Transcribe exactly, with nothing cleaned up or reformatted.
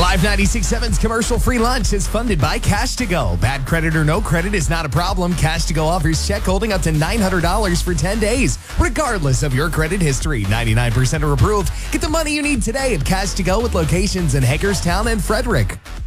five ninety-six point seven's commercial-free lunch is funded by Cash to Go. Bad credit or no credit is not a problem. Cash to Go offers check holding up to nine hundred dollars for ten days, regardless of your credit history. ninety-nine percent are approved. Get the money you need today at Cash to Go with locations in Hagerstown and Frederick.